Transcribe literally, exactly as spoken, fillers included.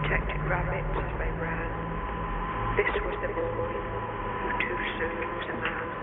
protected rabbits as they ran. This was the boy who too soon was a man.